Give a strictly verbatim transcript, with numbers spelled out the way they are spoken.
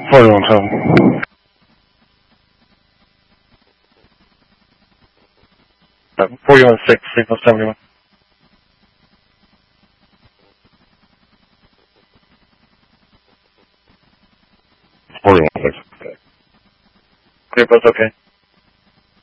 forty-one seven. forty-one six, signal seventy-one. forty-one six. Clear post, okay.